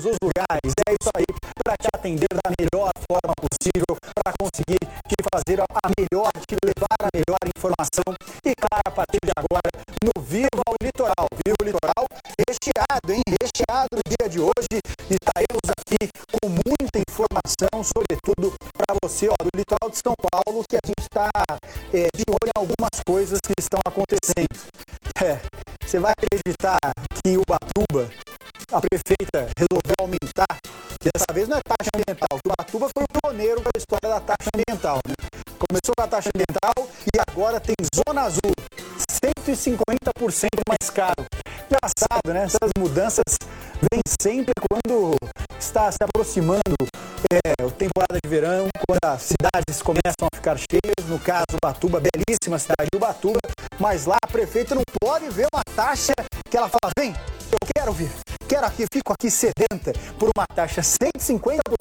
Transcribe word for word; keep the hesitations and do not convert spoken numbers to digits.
os lugares. É isso aí, para te atender da melhor forma possível, para conseguir te fazer a melhor, te levar a melhor informação. E claro, a partir de agora, no Viva o Litoral. Viva o Litoral recheado, hein? Recheado no dia de hoje. Estaremos aqui com muita informação, sobretudo para você, ó, do litoral de São Paulo, que a gente está é, de olho em algumas coisas que estão acontecendo. É, você vai acreditar que Ubatuba, a prefeita resolveu aumentar, dessa vez não é taxa ambiental, que Ubatuba foi o pioneiro da história da taxa ambiental, né? Começou com a taxa ambiental e agora tem Zona Azul, cento e cinquenta por cento mais caro. Engraçado, né? Essas mudanças vêm sempre quando está se aproximando é, a temporada de verão, quando as cidades começam a ficar cheias, no caso Ubatuba, belíssima cidade de Ubatuba, mas lá a prefeita não pode ver uma taxa que ela fala, vem, eu quero vir, quero aqui, fico aqui sedenta por uma taxa cento e cinquenta por